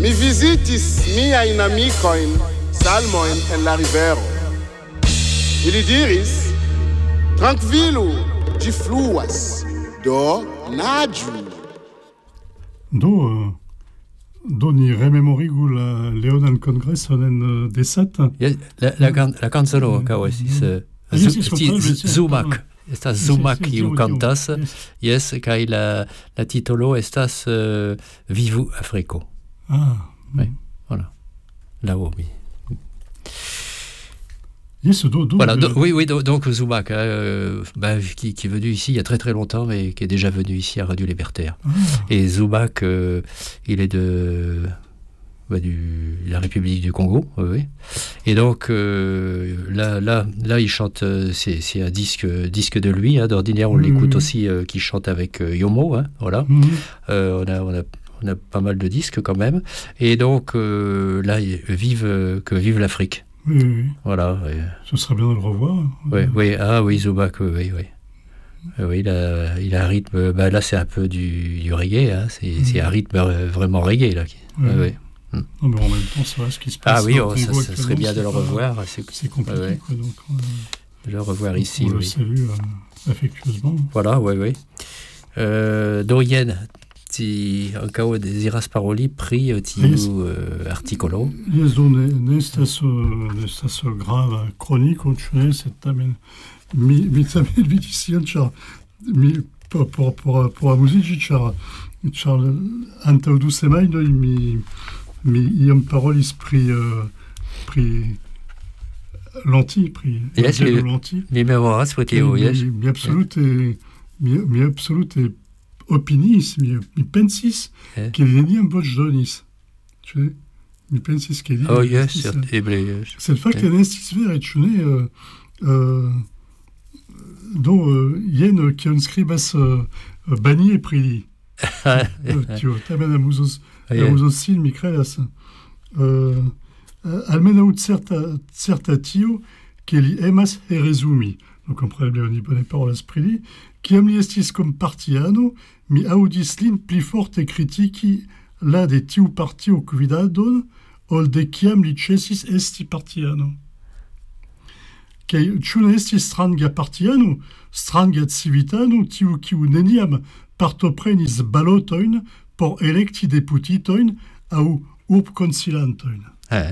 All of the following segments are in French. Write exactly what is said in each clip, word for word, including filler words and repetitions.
Mi visitis miajn amikojn salmojn en la rivero. Ili diris, trankvilu, ĝi fluas, do naĝu. Do, uh, do ni rememorigu la Leonan Kongreson en uh, desat. Yes, la, la, can, la canzano ankaŭ estis uh, Yes, zu, yes, sti- yes, Zumak. Estas Zumak yes, yes, kiu yes, kantas. yes. Yes, kaj la, la titolo estas uh, Vivu Afriko. Ah. Oui, voilà. Là-haut, oui. Yes, do, do, Voilà, de... do, oui, oui, do, donc Zumak, hein, euh, bah, qui, qui est venu ici il y a très très longtemps, mais qui est déjà venu ici à Radio Libertaire. Ah. Et Zumak, euh, il est de, bah, du, de la République du Congo, oui, oui. Et donc euh, là, là, là, il chante, euh, c'est, c'est un disque, disque de lui. Hein, d'ordinaire, on oui, l'écoute oui. aussi, euh, qui chante avec euh, Yomo, hein, voilà. Mm-hmm. Euh, on a, on a on a pas mal de disques quand même. Et donc euh, là, vive, euh, que vive l'Afrique. Oui, oui, oui. Voilà. Et, ce serait bien de le revoir. oui, oui, ah oui, Zumak, oui, oui. Oui, il a, il a un rythme, bah là c'est un peu du, du reggae, hein, c'est, mmh. c'est un rythme vraiment reggae là. Oui. Ouais, ouais. Mmh. Non, mais en même temps, c'est vrai ce qui se passe. Ah oui, oh, ça, ça serait bien de le pas, revoir. C'est, c'est compliqué, ouais, ouais. Quoi, donc, euh, de le revoir donc ici. On oui. le salue euh, affectueusement. Voilà, oui, oui. Euh, Dorian, ti ankaŭ deziras paroli pri tiu yes. uh, artikolo. Yes, do ne, ne estas ne estas grava kroniko, ĉu ne, sed tamen mi mi tamen vidis tion, ĉar mi por por por por amuziĝi, ĉar ĉar antaŭ du semajnoj mi mi iom parolis pri uh, pri Lanti, pri yes, mi, Lanti. Mi memoras pri tio, yes. Mi, mi absolute mi mi absolute opinis, mi, mi pensis eh. che neniam voĉdonis. Ĉu ne? Mi pensis ke li oh yes, eble yes. Sed fakte ne estis vere, ĉu ne? Uh, uh, do uh, jen kion skribas uh, Banier pri li. Tio tamen amuzos amuzos sin, mi kredas. Uh, almenaŭ certa certa tio ke li emas herezumi. Donc kompreneble oni bone parolas pri li. Kiam li estis kom partiano, mi aŭdis lin pli forte kritiki la de tiu partio gvidadon, ol de kiam li ĉesis esti partiano. Kaj ĉu ne estis stranga partiano, stranga civitano, tiu kiu neniam partoprenis balotojn por elekti deputitojn aŭ urbkonsilantojn. Eh.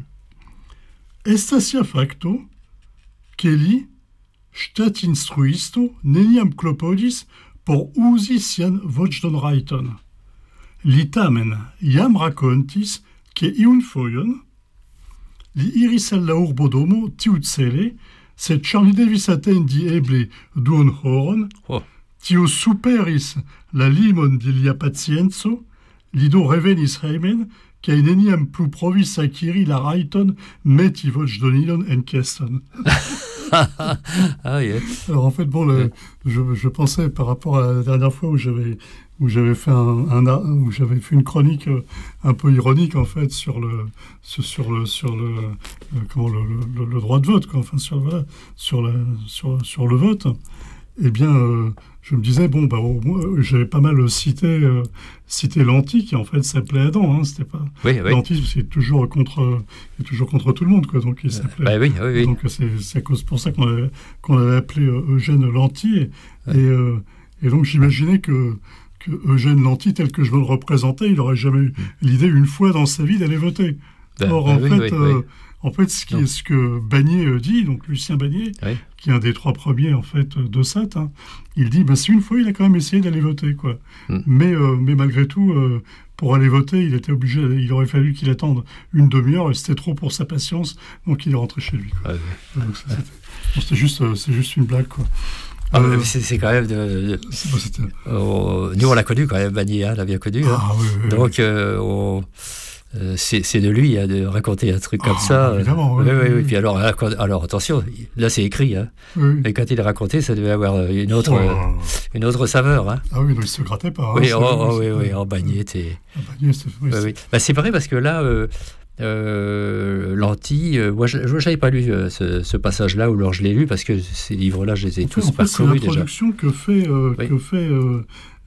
Estas ja fakto, ke li ŝtatinstruisto neniam klopodis por uzi sian voĉdonrajton. Li tamen jam rakontis, ke iun fojon li iris al la urbodomo tiucele, sed ĉar li devis atendi eble duonhoron, oh. tio superis la limon de lia pacienco, li do revenis hejmen, kaj neniam plu provis akiri la rajton meti voĉdonilon en keston. Ah, yes. Alors en fait, bon, le, ouais. je, je pensais par rapport à la dernière fois où j'avais où j'avais fait un, un où j'avais fait une chronique un peu ironique en fait sur le sur le sur le, le comment le, le, le droit de vote, quoi, enfin sur voilà, sur la sur sur le vote. Eh bien, euh, je me disais bon bah au moins, j'avais pas mal cité euh, cité Lanti qui en fait s'appelait Adam, hein, c'était pas oui, oui. Lanti, c'est toujours contre c'est toujours contre tout le monde, quoi, donc il s'appelait euh, bah, oui, oui, oui. donc c'est c'est à cause pour ça qu'on avait qu'on avait appelé euh, Eugène Lanti et ouais. et, euh, et donc j'imaginais que que Eugène Lanti, tel que je me le représentais, il n'aurait jamais eu l'idée une fois dans sa vie d'aller voter. Ben, Or, ben, en, oui, fait, oui, euh, oui. en fait, ce, qui est, ce que Banier dit, donc Lucien Banier, oui. qui est un des trois premiers en fait, de S A T, hein, il dit, bah, c'est une fois, il a quand même essayé d'aller voter, quoi. Mm. Mais, euh, mais malgré tout, euh, pour aller voter, il était obligé, il aurait fallu qu'il attende une demi-heure, et c'était trop pour sa patience, donc il est rentré chez lui. Quoi. Ouais, donc, ça, c'était, bon, c'était juste, euh, c'est juste une blague, quoi. Ah, euh, c'est, c'est quand même de, de c'est oh, nous on l'a connu quand même, Banier, hein, l'a bien connu, hein. Ah, oui, oui, donc euh, on, euh, c'est, c'est de lui, hein, de raconter un truc comme ah, ça. Évidemment, oui, oui, oui, oui, oui. Puis alors, alors attention, là c'est écrit, hein. Oui. Et quand il a raconté, ça devait avoir une autre, oh. une autre saveur, hein. Ah oui, donc il se grattait pas. Oui, hein, oh, oh, oui, oui, en Banier, t'es. En Banier, c'est. Oui, oui, c'est... oui. Bah, c'est vrai parce que là. Euh, Euh, Lanti, euh, moi je n'avais pas lu euh, ce, ce passage-là, ou alors je l'ai lu parce que ces livres-là, je les ai en tous fait, parcourus déjà. C'est l'introduction que fait, euh, oui. que fait euh,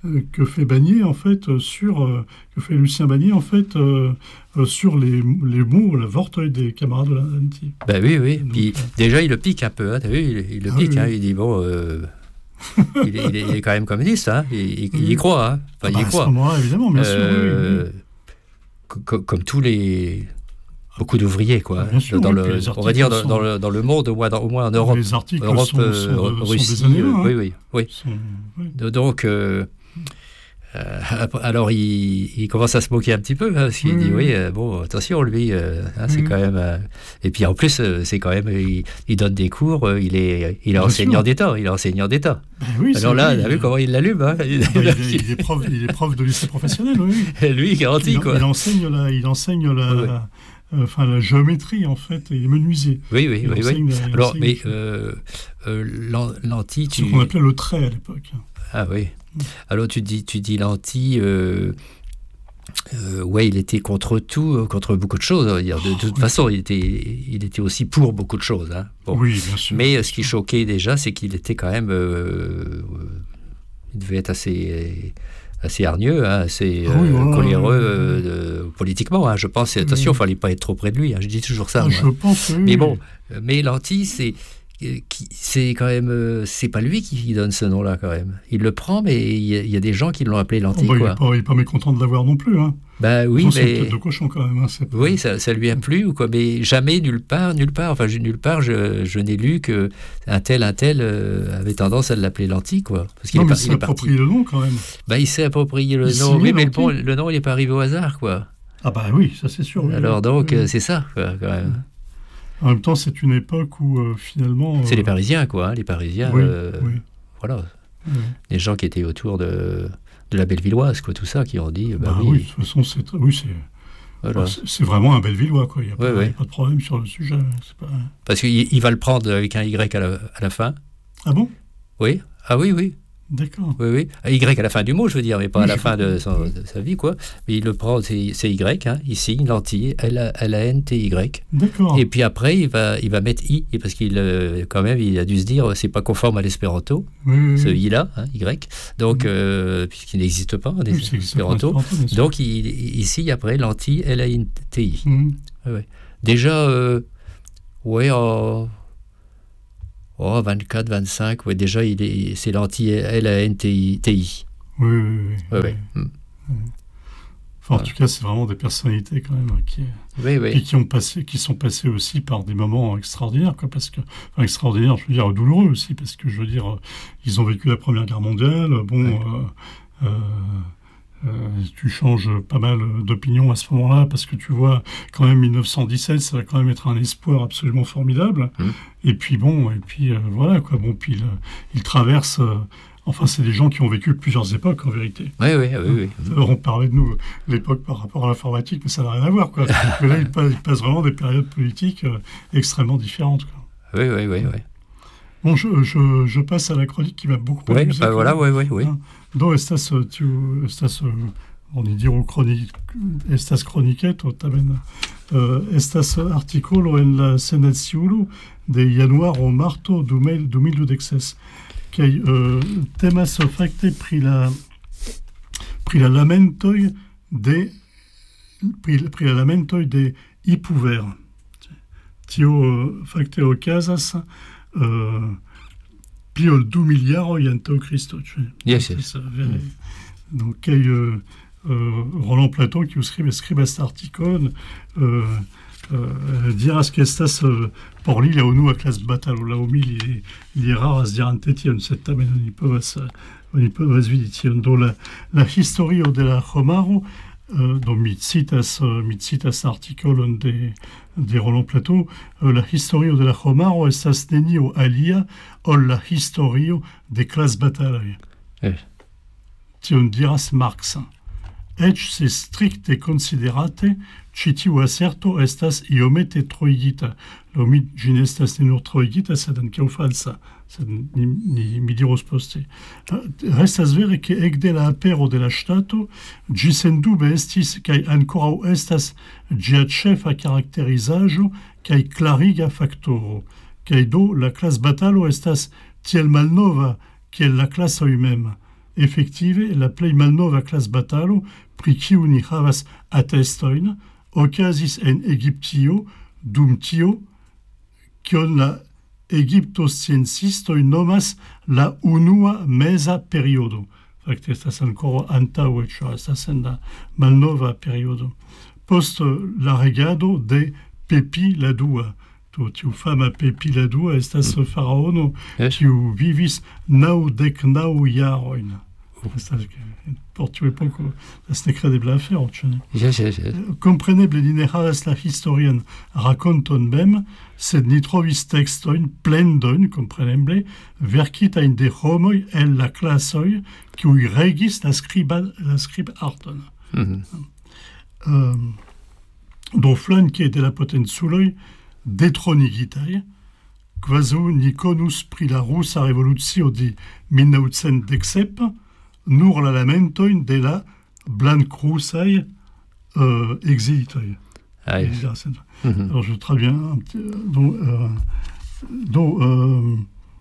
que fait Bagné, en fait, sur, euh, que fait Lucien Bagné, en fait, euh, euh, sur les, les mots, la vorteuil des camarades de l'Anti. Ben oui, oui. Donc, Puis, euh... déjà, il le pique un peu, hein, t'as vu, il, il le ah, pique, oui, hein, oui. Il dit, bon, euh, il, est, il, est, il est quand même communiste, hein, il, il, il y croit, hein. Enfin, ah, il y bah, croit. À ce moment-là, évidemment, bien euh, sûr, oui, oui. Comme, comme tous les... Beaucoup d'ouvriers, quoi. Ah, sûr, dans oui, le, on va dire dans, sont... dans, le, dans le monde, au moins, dans, au moins en Europe. Les articles Europe, sont, euh, sont, Russie, sont des années, euh, hein. oui, oui, oui. Sont, oui. Donc, euh, euh, alors il, il commence à se moquer un petit peu, hein, parce qu'il oui, dit, oui, euh, bon, attention, lui, euh, hein, c'est oui. quand même... Euh, et puis en plus, euh, c'est quand même... Il, il donne des cours, euh, il est, il est enseignant d'État, il est enseignant d'État. Ben oui, alors là, tu as vu comment il l'allume, hein. Ben, il, est, il, est prof, il est prof de lycée professionnel, oui. Lui, garanti, il, quoi. Il enseigne la... Il enseigne la oui. Enfin, la géométrie, en fait, et les menuisiers. Oui, oui, oui. oui. La, alors, mais euh, euh, l'anti... C'est tu... ce qu'on appelait le trait à l'époque. Ah oui. Mmh. Alors, tu dis, tu dis l'anti... Euh, euh, ouais, il était contre tout, contre beaucoup de choses. De, de toute oh, façon, oui. il, était, il était aussi pour beaucoup de choses. Hein. Bon. Oui, bien sûr. Mais ce qui choquait déjà, c'est qu'il était quand même... Euh, il devait être assez... assez hargneux, hein, assez ah oui, euh, voilà, coléreux oui, euh, de, politiquement, hein, je pense. Attention, il ne fallait pas être trop près de lui, hein, je dis toujours ça. Ah, je pense, oui. Mais bon, mais l'anti, c'est, c'est quand même... C'est pas lui qui donne ce nom-là, quand même. Il le prend, mais il y, y a des gens qui l'ont appelé l'anti. Oh, bah, quoi. Il n'est pas, pas mécontent de l'avoir non plus. Hein. Ben oui, mais... mais... C'est une tête de cochon, quand même. Hein, pas... Oui, ça, ça lui a plu, ou quoi, mais jamais, nulle part, nulle part, enfin, je, nulle part, je, je n'ai lu qu'un tel, un tel euh, avait tendance à l'appeler l'anti, quoi. Parce qu'il non, est mais par, il s'est approprié le nom, quand même. Ben, il s'est approprié le il nom, oui, mais le, bon, le nom, il n'est pas arrivé au hasard, quoi. Ah bah oui, ça c'est sûr. Oui, Alors donc, oui. euh, c'est ça, quoi, quand même. En même temps, c'est une époque où, euh, finalement... Euh... C'est les Parisiens, quoi, hein, les Parisiens, oui, euh, oui. voilà. Oui. Les gens qui étaient autour de, de la Bellevilloise, quoi, tout ça, qui ont dit... Bah, bah oui, oui, de toute façon, c'est... Oui, c'est... Voilà. C'est, c'est vraiment un Bellevillois, quoi. Il n'y a, oui, oui. a pas de problème sur le sujet. C'est pas... Parce qu'il il va le prendre avec un Y à la, à la fin. Ah bon? Oui. Ah oui, oui. D'accord. Oui, oui. Y à la fin du mot, je veux dire, mais pas oui, à la fin de, son, oui. de sa vie, quoi. Mais il le prend, c'est, c'est Y, hein, il signe l'anti, L A N T Y. D'accord. Et puis après, il va, il va mettre I, parce qu'il, euh, quand même, il a dû se dire, c'est pas conforme à l'espéranto, oui, oui, ce oui. I-là, hein, Y. Donc, oui. euh, puisqu'il n'existe pas en oui, espéranto. Donc, il, il signe après l'anti, L A N T I. Mm. Ouais. Déjà, euh, ouais, euh, oh, vingt-quatre, vingt-cinq, ouais, déjà, il est, c'est l'anti-L A N T I. Oui, oui, oui. Ouais, ouais. oui. Mm. Enfin, en ouais. tout cas, c'est vraiment des personnalités, quand même, qui, oui, oui. et qui, ont passé, qui sont passées aussi par des moments extraordinaires, quoi, parce que, enfin, extraordinaires, je veux dire, douloureux aussi, parce que, je veux dire, ils ont vécu la Première Guerre mondiale, bon... Ouais. Euh, euh, Euh, tu changes pas mal d'opinion à ce moment-là, parce que tu vois, quand même, mille neuf cent dix-sept, ça va quand même être un espoir absolument formidable. Mmh. Et puis bon, et puis euh, voilà, quoi. Bon, puis il, il traverse... Euh, enfin, c'est des gens qui ont vécu plusieurs époques, en vérité. Oui, oui, oui. oui. Alors, on parlait de nous, l'époque par rapport à l'informatique, mais ça n'a rien à voir, quoi. Mais là, il passe, il passe vraiment des périodes politiques euh, extrêmement différentes, quoi. Oui, oui, oui, oui. Bon, je, je, je passe à la chronique qui m'a beaucoup oui, amusé. Bah, voilà, oui, oui, oui. Donc, estas, tu, estas, on y dire chronique, estas chroniqueto tamen, uh, estas articolo en la senaciulo de januaro marto du mil dudexes, kai uh, temas fakte pri la pri la lamentoj de pri, pri la lamentoj de Ipuver. Tio uh, fakte okazas Uh, pli ol du miliaroj antaŭ Kristo. Yes, yes. Mm. Donc, kaj uh, uh, Roland Platon, kiu skribas skribas artikon, uh, uh, diras ke estas uh, por li la unua klasbatalo. Laŭ mi li, li eraras dirante tion, sed tamen oni povas oni povas vidi tion. Do la, la historio de la homaro, Uh, donc mi citas, uh, mi citas artikolon de, de Roland Platon, uh, la historio de la homaro estas nenio alia ol la historio de klasbataloj. Eh. Tion diras Marx. Eĉ se strikte konsiderate, ĉi tiu aserto estas iomete troigita. Laŭ mi ĝi ne estas ne nur troigita, sed ankaŭ falsa. Sed ni, ni, mi diros poste. Restas vere ke ekde la apero de la ŝtato ĝi sendube estis kaj ankoraŭ estas ĝia ĉefa karakterizaĵo kaj klariga faktoro. Kaj do la klasbatalo estas tiel malnova kiel la klasoj mem. effective la plej malnova class batalo pri kiu ni havas atestojn okazis en Egiptio dum tio kion la egiptosciencistoj nomas la unua meza periodo. Fakte estas ankoraŭ antaŭe, ĉar estas en la malnova periodo. Post la regado de Pepi la dua. To tiu fama Pepi la dua estas mm. faraono yes. kiu vivis naŭdek naŭ jarojn. Estas por tiu epoko estas nekredebla afero, ĉu ne? Yes, yes, yes. Kompreneble li ne havas la historian rakonton mem, sed ni trovis tekstojn plendojn, kompreneble, verkitajn de homoj el la klasoj kiuj regis la skriba la skribarton. Mm-hmm. Um, do flanke de la potenculoj detronigitaj, kvazaŭ ni konus pri la rusa revolucio de mil neŭcent dek sep, nur la lamentojn de la blankrusaj euh, exilitoj. Ah, yes. Mm-hmm. Alors je traduis un petit... Donc, euh, donc euh,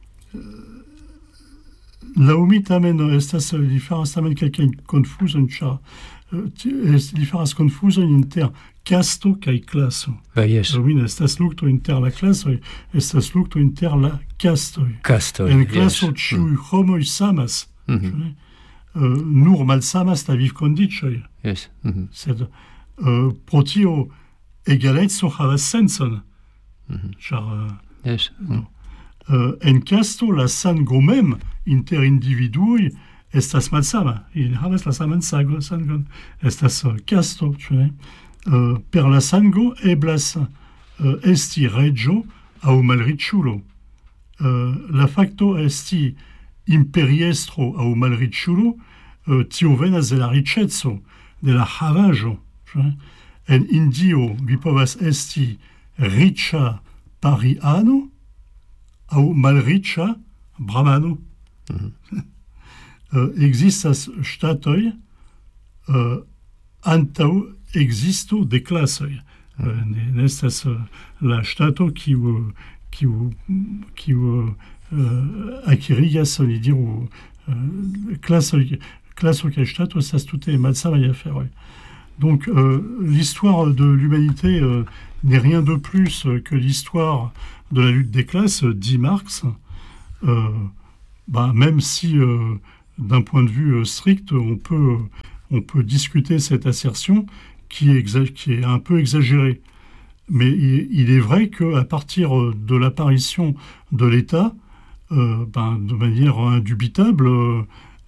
la mi tamen estas li faras tamen kelkajn konfuzojn, ĉar li faras konfuzojn inter casto kaj klaso. Ah, yes. Oui, estas lukto inter la klasoj, estas lukto inter la kastoj. Kastoj. En klaso yes. ĉiuj mm. homoj samas. Mm-hmm. Uh, nur malsamas la vivkondiĉoj. Yes. Mm-hmm. Sed uh, pro tio egaleco havas sencon. Mm-hmm. Ĉar uh, yes. mm. uh, en casto la sango mem inter individuoj estas malsama. Ili havas la saman sangon. Estas uh, casto, ĉu ne? Uh, per la sango eblas uh, esti reĝo aŭ malriĉulo. Uh, la fakto esti imperiestro aŭ malriĉulo, uh, tio venas de la riĉeco, de la havaĵo. En Indio vi povas esti riĉa pariano aŭ malriĉa bramano. Mm-hmm. uh, ekzistas ŝtatoj uh, antaŭ ekzisto de klasoj. Mm-hmm. uh, ne, ne estas uh, la ŝtato kiu kiu kiu Uh, akirigas, oni diru, uh, klaso, klaso kaj ŝtato estas tute malsamaj aferoj. Donc, euh, l'histoire de l'humanité euh, n'est rien de plus que l'histoire de la lutte des classes, dit Marx, euh, bah, même si, euh, d'un point de vue euh, strict, on peut, on peut discuter cette assertion qui est, exa- qui est un peu exagérée. Mais il, il est vrai qu'à partir de l'apparition de l'État, Euh, ben, de manière indubitable, euh,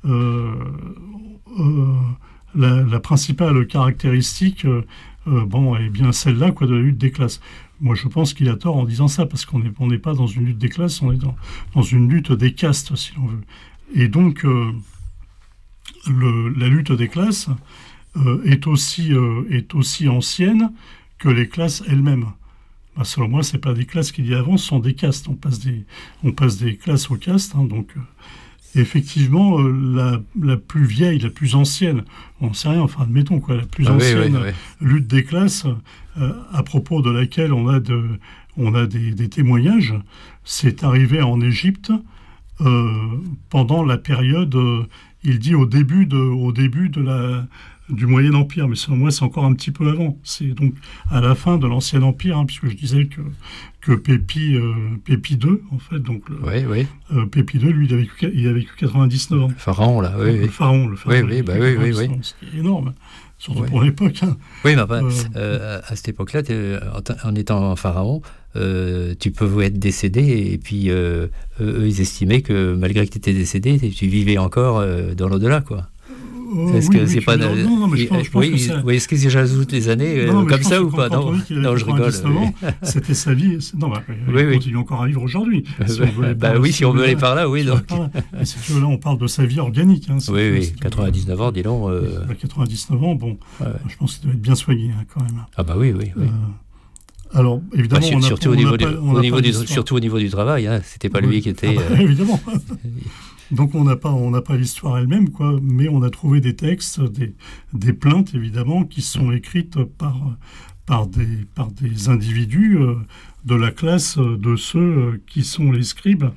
euh, la, la principale caractéristique, euh, bon, est bien celle-là, quoi, de la lutte des classes. Moi, je pense qu'il a tort en disant ça, parce qu'on n'est on n'est pas dans une lutte des classes, on est dans, dans une lutte des castes, si l'on veut. Et donc, euh, le, la lutte des classes euh, est aussi, euh, est aussi ancienne que les classes elles-mêmes. Bah, selon moi, c'est pas des classes qu'il y a avant, ce sont des castes. On passe des, on passe des classes aux castes. Hein, donc, euh, effectivement, euh, la, la plus vieille, la plus ancienne, on ne sait rien, enfin, admettons, quoi, la plus ah, ancienne oui, oui, oui. lutte des classes, euh, à propos de laquelle on a, de, on a des, des témoignages, c'est arrivé en Égypte euh, pendant la période, euh, il dit au début de, au début de la... du Moyen Empire, mais selon moi, c'est encore un petit peu avant. C'est donc à la fin de l'Ancien Empire, hein, puisque je disais que, que Pépi, euh, Pépi deux, en fait, donc le, oui, oui. Euh, Pépi deux, lui, il a vécu, il a vécu quatre-vingt-dix-neuf ans. Le pharaon, là, oui. Le oui. pharaon, le pharaon. Oui, oui, bah, oui, oui, oui. C'est énorme, surtout oui. pour l'époque. Hein. Oui, mais enfin, euh, euh, à cette époque-là, en, en étant pharaon, euh, tu pouvais être décédé, et puis euh, eux, ils estimaient que malgré que tu étais décédé, tu vivais encore euh, dans l'au-delà, quoi. Euh, est-ce oui, que oui, c'est pas de... non, non, mais je pense, je pense oui, que ça... oui, est-ce que j'ajoute les années non, euh, comme ça ou pas? Non, non, je rigole. C'était sa vie. Non, bah, oui, il oui. continue encore à vivre aujourd'hui. Si bah oui, si on veut aller par là, oui. Donc. Là, là, on parle de sa vie organique. Hein, oui, oui, quatre-vingt-dix-neuf ans, dis donc. Euh... Bah, quatre-vingt-dix-neuf ans, bon, ouais. Je pense qu'il doit être bien soigné hein, quand même. Ah bah oui, oui, oui. Euh... Alors, évidemment, bah, on a, surtout, on au niveau a du, pas, au niveau du, surtout au niveau du travail, hein, c'était pas oui. lui qui était. Ah bah, euh... Évidemment. Donc on n'a pas, on n'a pas l'histoire elle-même, quoi, mais on a trouvé des textes, des, des plaintes évidemment, qui sont écrites par, par, des, par des individus euh, de la classe de ceux euh, qui sont les scribes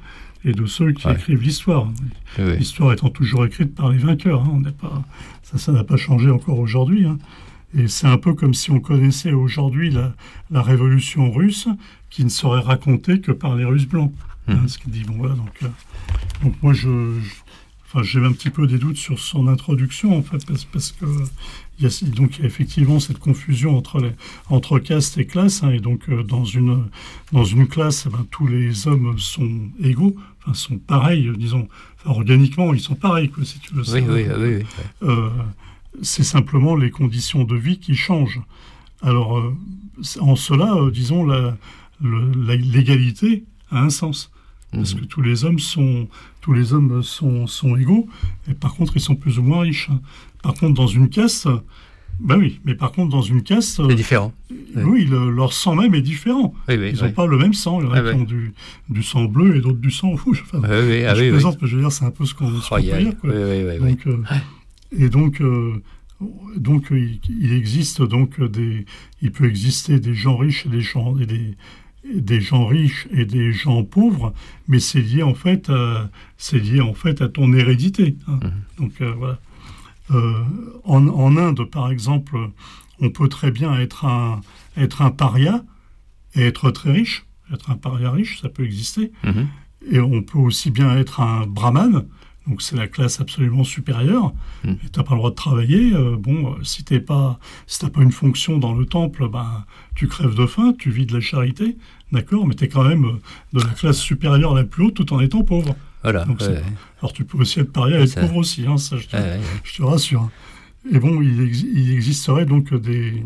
et de ceux qui ouais. écrivent l'histoire. Oui. L'histoire étant toujours écrite par les vainqueurs. Hein. On n'est pas, ça, ça n'a pas changé encore aujourd'hui. Hein. Et c'est un peu comme si on connaissait aujourd'hui la, la révolution russe, qui ne serait racontée que par les Russes blancs. Mmh. Hein, ce qui dit, bon, voilà, donc, euh, donc moi, je, je, enfin, j'ai un petit peu des doutes sur son introduction, en fait, parce, parce que il y a, donc, il y a effectivement cette confusion entre, les, entre caste et classe, hein, et donc euh, dans, une, dans une classe, eh ben, tous les hommes sont égaux, enfin, sont pareils, disons, enfin, organiquement, ils sont pareils, quoi, si tu veux. Oui, oui, oui, oui. Euh, c'est simplement les conditions de vie qui changent. Alors, euh, en cela, euh, disons, la, le, la, l'égalité a un sens. Parce mmh. que tous les hommes sont, tous les hommes sont, sont égaux, et par contre, ils sont plus ou moins riches. Par contre, dans une caste, ben oui, mais par contre, dans une caste... C'est différent. Euh, oui, le, leur sang même est différent. Oui, oui, ils n'ont oui. pas le même sang. Il y en a ah, qui oui. ont du, du sang bleu et d'autres du sang rouge. Enfin, oui, oui, ah, je oui, plaisante, oui. mais je veux dire, c'est un peu ce qu'on, ce qu'on oh, peut yeah. dire. Quoi. Oui, oui, oui, donc, oui. Euh, et donc... Euh, Donc, il, il existe donc des, il peut exister des gens riches et des gens, et des, des gens riches et des gens pauvres, mais c'est lié en fait à, c'est lié en fait à ton hérédité. Hein. Mmh. Donc euh, voilà. Euh, en, en Inde, par exemple, on peut très bien être un, être un paria et être très riche. Être un paria riche, ça peut exister. Mmh. Et on peut aussi bien être un brahman. Donc c'est la classe absolument supérieure. Mmh. Et t'as pas le droit de travailler. Euh, bon, euh, si t'es pas, si t'as pas une fonction dans le temple, ben tu crèves de faim, tu vis de la charité, d'accord. Mais t'es quand même euh, de la classe supérieure la plus haute, tout en étant pauvre. Voilà. Donc, ouais. Alors tu peux aussi être paria et être ça... pauvre aussi. Hein, ça, je te, ouais, ouais. je te rassure. Et bon, il, ex- il existerait donc des,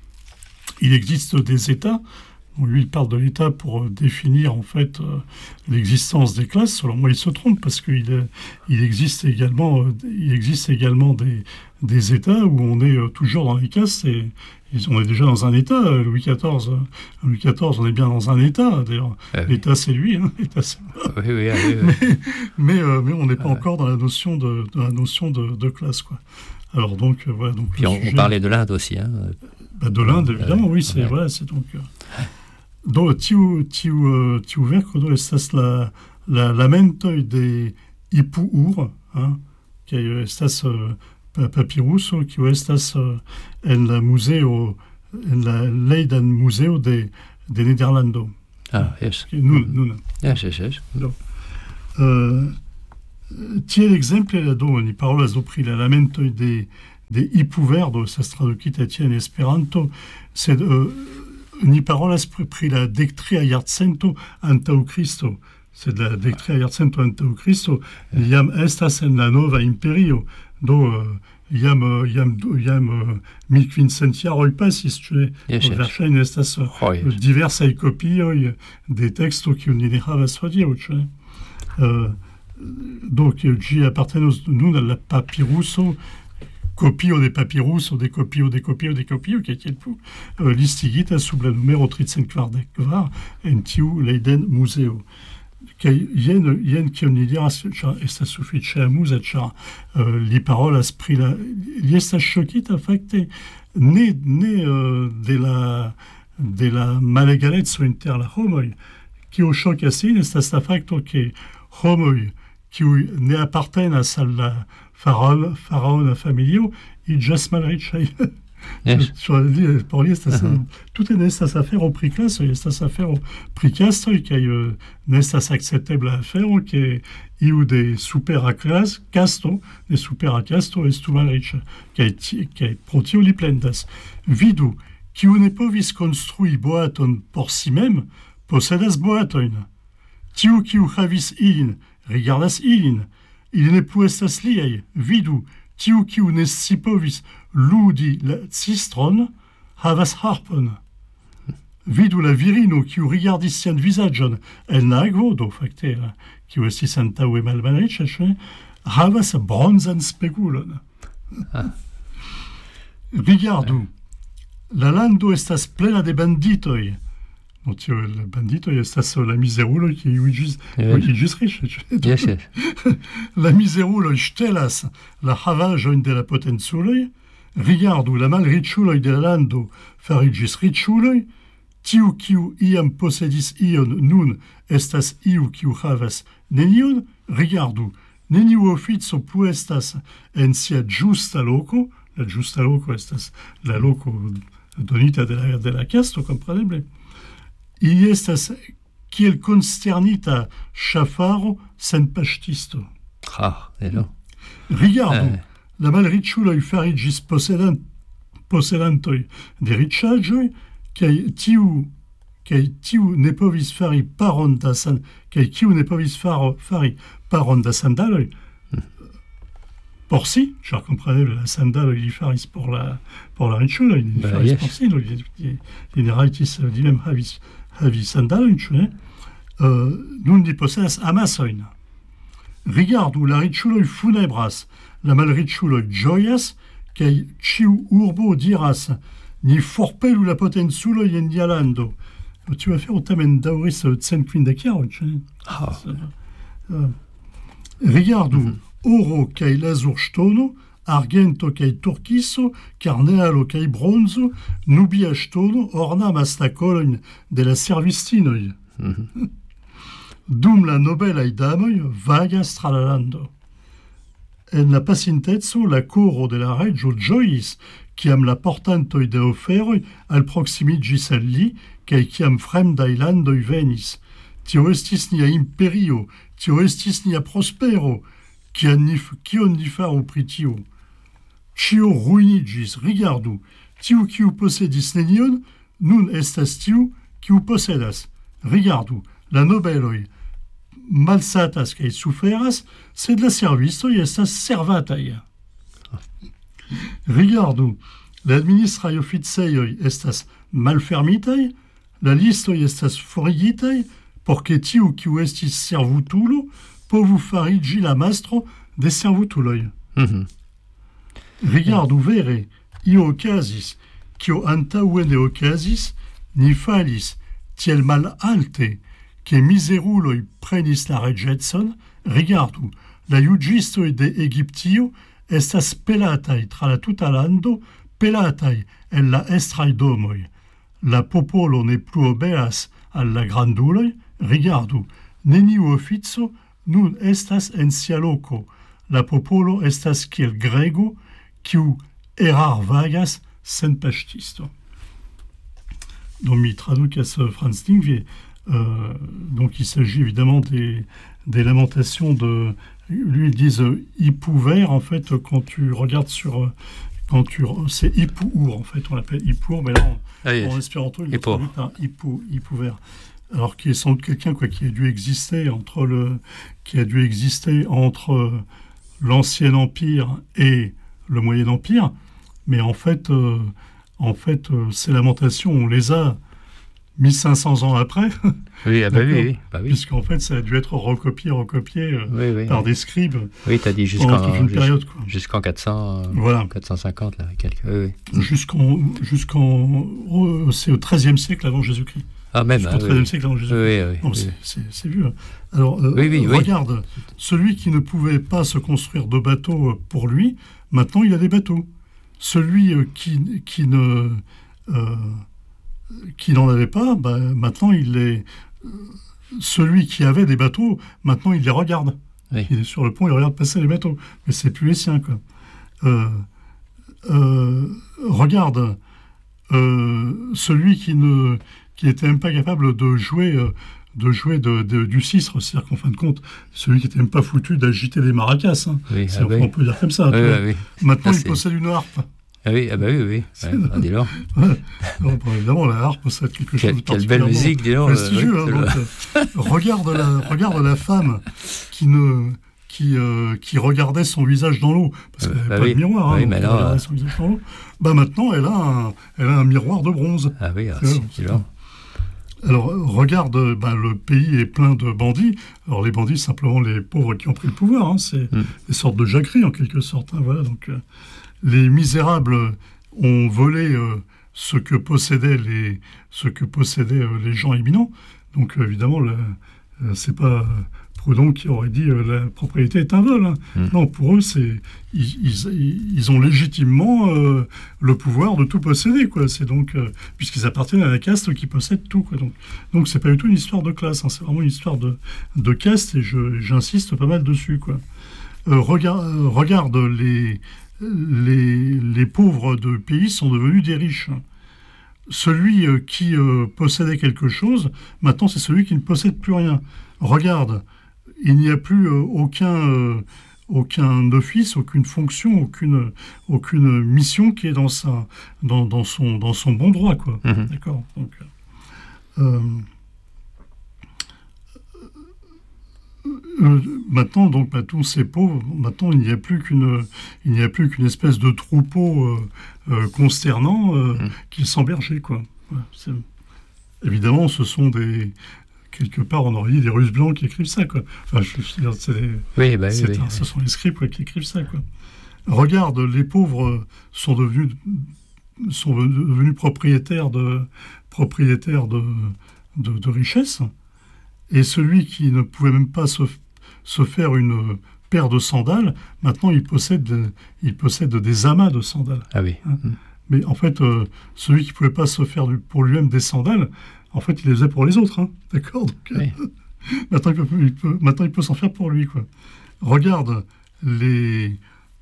il existe des États. Bon, lui, il parle de l'État pour euh, définir en fait euh, l'existence des classes. Selon moi, il se trompe parce qu'il euh, il existe également, euh, il existe également des, des États où on est euh, toujours dans les castes et, et on est déjà dans un État. Euh, Louis quatorze, euh, Louis quatorze, on est bien dans un État. D'ailleurs, ah, oui. l'État c'est lui, hein, l'État c'est moi. Oui, oui, ah, oui, oui. Mais, mais, euh, mais on n'est pas ah, encore dans la notion de, dans la notion de, de classe, quoi. Alors donc euh, voilà. Donc puis on, sujet, on parlait de l'Inde aussi, hein. Bah, de l'Inde, évidemment, oui, c'est ouais. voilà, c'est donc. Euh, Do tiu tiu tiu verko estas la la lamentoj de Ipuur, hein, kiu estas uh, papiruso kiu estas uh, en la muzeo en la Leiden Museo de de Nederlando. Ah, yes. Nun, nun. Yes, yes, yes. Do. Uh, tiel ekzemple la do ni parolas do pri la lamentoj de de Ipuver, do estas tradukita tiel en Esperanto, sed uh, ni parolas pri la dektria jarcento antaŭ Kristo. Sed la dektria jarcento antaŭ Kristo jam estas en la nova imperio. Do uh, jam jam jam uh, mil kvin-cent jaroj pasis, ĉu ne? Yes, yes. Verŝajne estas uh, oh, yes. diversaj kopioj de teksto kiun ni ne havas hodiaŭ, ĉu ne? Uh, donc ĝi apartenos nun al la papiruso. Copio de papyrus, ou des copios, des copios, des copios, qui est tout euh, listigita sub la numero tricent kvardek kvar en tiu Leiden Museo. Kaj jen jen kion ni diras, ĉar estas sufiĉe amuza, ĉar uh, li parolas pri la, li estas ŝokita fakte ne ne uh, de la de la malegaleco inter la homoj, kio ŝokas ilin estas la fakto ke homoj kiuj ne apartenas al la Farol, faraona familio, iĝas malriĉaj. Yes. Por li estas uh-huh. tute ne estas afero pri klasoj, estas afero pri kastoj kaj uh, ne estas akceptebla afero ke iu de supera klas kasto, de supera kasto estu malriĉa, kaj kaj pro tio li plendas. Vidu, kiu ne povis konstrui boaton por si mem, posedas boatojn. Tiu kiu havis ilin, rigardas ilin. Il ne plu estas liaj, vidu, tiu kiu ne sci povis ludi la cistron, havas harpon. Vidu la virino kiu rigardis sian vizaĝon en la akvo, do fakte, kiu estis antaŭe malmalriĉa, havas bronzan spegulon. Ah. Rigardu, la lando estas plena de banditoj. Non, tio, le bandito, estas la mizerulo qui iĝis iĝis riĉa. Yes, yes. La mizerulo ŝtelas la havaĵojn de la potenculoj. Rigardu, la malriĉuloj de la lando fariĝis riĉuloj. tiu kiu iam possedis ion nun estas iu kiu havas nenion, rigardu, neniu ofico plu estas en sia ĝusta loko, la ĝusta loko estas la loko donita de la, de la casto, kompreneble. Ili estas kiel konsternita ŝafaro senpaŝtisto. Ah, elo. Rigardu, eh. la malriĉuloj fariĝis posedant, posedantoj de riĉaĵoj, kaj tiu kaj tiu ne povis fari paron da san, kaj kiu ne povis faro, fari paron da sandaloj. Mm. Por si, ĉar kompreneble la sandaloj li faris por la por la riĉuloj, li bah, faris yes. por si, li, li, li ne rajtis li mem havis havi sandalojn, ĉu ne? Uh, nun li posedas amasojn. Rigardu, la riĉuloj funebras, la malriĉuloj ĝojas, kaj ĉiu urbo diras: ni forpelu la potenculoj en nia lando. Tu vas faire tamen daŭris cent kvindek jaroj, ĉu ne? Ah. Uh, rigardu, mm-hmm. oro kaj lazurŝtono, argento kaj turkiso, karnealo kaj bronzo, nubia ŝtono ornamas la kolojn de la servistinoj. Mm-hmm. Dum la nobelaj damoj vagas tra la lando. En la pasinteco la koro de la reĝo ĝojis, kiam la portantoj de oferoj alproksimiĝis al li, kaj kiam fremdaj landoj venis. Tio estis nia imperio, tio estis nia prospero, kion ni, kion ni faru pri tio? Ĉio ruiniĝis, rigardu, tiu kiu posedis nenion, nun estas tiu kiu posedas. Rigardu, la nobeloj malsatas kaj suferas, sed la servistoj estas servataj. Rigardu, la administraj oficejoj estas malfermitaj, la listoj estas forigitaj, por ke tiu kiu estis servutulo povu fariĝi la mastro de servutuloj. Mm-hmm. Rigardu, vere, io okazis, kio antaŭe ne okazis, ni falis tiel malalte, ke mizeruloj prenis la reĝecon. Rigardu, la juĝistoj de Egiptio estas pelataj tra la tuta lando, pelataj en la estraj domoj. La popolo ne plu obeas al la granduloj. Rigardu, neniu ofico nun estas en sia loko. La popolo estas kiel grego, kiu erar vagas senpaŝtisto. Donc, mi traducas Franz Lingvier. Euh, donc, il s'agit évidemment des, des lamentations de... Lui, ils disent euh, Ipouver, en fait, quand tu regardes sur... Quand tu, c'est Ipouour, en fait, on l'appelle Ipouour, mais là, en, ah, yes. en espéranto, il est traduit par Ipou, Ipouver. Alors, qui est sans doute quelqu'un quoi, qui a dû exister entre le... qui a dû exister entre l'Ancien Empire et le Moyen Empire, mais en fait, euh, en fait euh, ces lamentations, on les a mille cinq cents ans après. Oui, ah bah oui, oui. Bah oui. Puisqu'en fait, ça a dû être recopié, recopié euh, oui, oui, par oui. des scribes. Oui, tu as dit jusqu'en, jusqu'en quatre cents, voilà. quatre cent cinquante, là, quelques. Oui, oui. Jusqu'en, jusqu'en oh, c'est au treizième siècle avant Jésus-Christ. Ah, même. Jusqu'au treizième oui. siècle avant Jésus-Christ. Oui, oui, non, oui. C'est, c'est, c'est vieux. Hein. Alors, euh, oui, oui, regarde, oui. celui qui ne pouvait pas se construire de bateaux pour lui, maintenant il a des bateaux. Celui euh, qui, qui, ne, euh, qui n'en avait pas, bah, maintenant il est... Euh, celui qui avait des bateaux, maintenant il les regarde. Oui. Il est sur le pont, il regarde passer les bateaux. Mais c'est plus les siens, quoi. Euh, euh, regarde, euh, celui qui, ne, qui était même pas capable de jouer... Euh, de jouer de, de, du cisre, c'est-à-dire qu'en fin de compte, celui qui n'était même pas foutu d'agiter des maracas, hein. Oui, ah oui. On peut dire comme ça. Oui, oui, oui. Maintenant, ah, il c'est... possède une harpe. Ah oui, ah bah oui, oui. Ouais, ah, dis-donc. Ouais. Non, bah, évidemment, la harpe, ça a quelque chose quelle, de quelle belle musique, dis-donc. Prestigieux, euh, oui, hein, donc, euh, regarde, la, regarde la femme qui ne... Qui, euh, qui regardait son visage dans l'eau, parce qu'elle n'avait bah pas oui. de miroir, hein, oui, mais elle regardait son visage dans l'eau. Bah maintenant, elle a un, elle a un miroir de bronze. Ah oui, ah, c'est, c'est Alors, regarde, ben, le pays est plein de bandits. Alors, les bandits, simplement les pauvres qui ont pris le pouvoir. Hein, c'est mm. des sortes de jacqueries, en quelque sorte. Hein, voilà, donc, euh, les misérables ont volé euh, ce que possédaient les, ce que possédaient, euh, les gens éminents. Donc, euh, évidemment, le, euh, c'est pas Proudhon qui aurait dit euh, la propriété est un vol. Hein. Mmh. Non, pour eux, c'est ils, ils, ils ont légitimement euh, le pouvoir de tout posséder, quoi. C'est donc euh, puisqu'ils appartiennent à la caste qui possède tout, quoi. Donc, donc c'est pas du tout une histoire de classe. Hein. C'est vraiment une histoire de de caste et je, j'insiste pas mal dessus, quoi. Euh, regarde, euh, regarde les les les pauvres de pays sont devenus des riches. Celui euh, qui euh, possédait quelque chose, maintenant c'est celui qui ne possède plus rien. Regarde. Il n'y a plus euh, aucun, euh, aucun office, aucune fonction, aucune, aucune mission qui est dans, sa, dans, dans, son, dans son bon droit, quoi. Mmh. D'accord. Donc, euh, euh, maintenant, donc, maintenant, ces pauvres, maintenant, il n'y a plus qu'une, il n'y a plus qu'une espèce de troupeau euh, euh, consternant euh, mmh. qui s'en berger, quoi. Ouais, c'est... Évidemment, ce sont des quelque part, on aurait dit des Russes blancs qui écrivent ça, quoi. Enfin, je, je, c'est des, oui, bah, c'est oui, un, oui. Ce sont les scripts quoi, qui écrivent ça, quoi. Regarde, les pauvres sont devenus, sont devenus propriétaires de, propriétaires de, de, de richesses, et celui qui ne pouvait même pas se, se faire une paire de sandales, maintenant il possède, il possède des amas de sandales. Ah oui. Hein. Mmh. Mais en fait, euh, celui qui ne pouvait pas se faire du, pour lui-même des sandales, en fait, il les faisait pour les autres, hein, d'accord. Donc, oui. euh, maintenant, il peut, il peut, maintenant, il peut s'en faire pour lui, quoi. Regarde, les,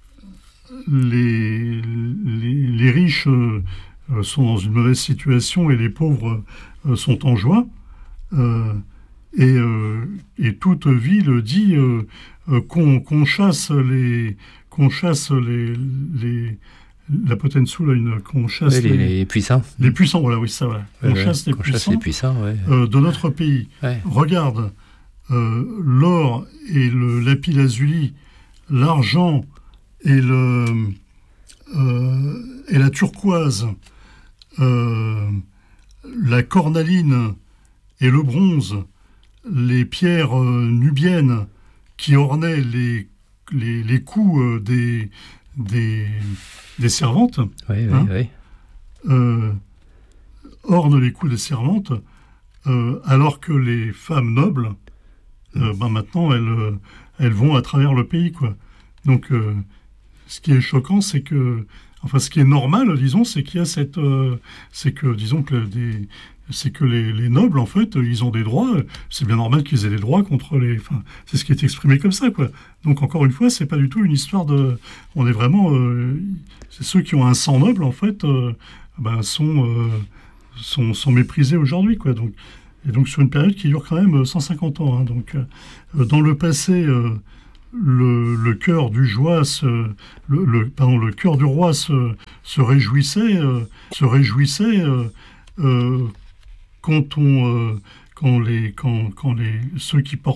les, les, les riches euh, sont dans une mauvaise situation et les pauvres euh, sont en joie. Euh, et, euh, et toute ville dit euh, euh, qu'on, qu'on chasse les, qu'on chasse les, les la Potensu, là, une, qu'on chasse ouais, les, les, les puissants. Les puissants, voilà, oui, ça, voilà. Ouais, on ouais, chasse les qu'on puissants, chasse les puissants ouais. euh, de notre pays. Ouais. Regarde, euh, l'or et le lapis-lazuli, l'argent et, le, euh, et la turquoise, euh, la cornaline et le bronze, les pierres euh, nubiennes qui ornaient les, les, les coups euh, des... des des servantes, oui, oui, hein, oui. Euh, ornent les coups des servantes, euh, alors que les femmes nobles, euh, ben maintenant, elles, elles vont à travers le pays, quoi. Donc, euh, ce qui est choquant, c'est que, enfin, ce qui est normal, disons, c'est qu'il y a cette, euh, c'est que, disons que des, c'est que les, les nobles, en fait, ils ont des droits. C'est bien normal qu'ils aient des droits contre les. Enfin, c'est ce qui est exprimé comme ça, quoi. Donc, encore une fois, c'est pas du tout une histoire de. On est vraiment. Euh, c'est ceux qui ont un sang noble, en fait, euh, ben, sont, euh, sont sont méprisés aujourd'hui, quoi. Donc, et donc sur une période qui dure quand même cent cinquante ans. Hein. Donc, euh, dans le passé. Euh, Le, le cœur du joie, se, le, le, pardon, le cœur du roi se, se réjouissait, euh, se réjouissait euh, euh, quand on, euh, quand les, quand, quand les ceux qui portent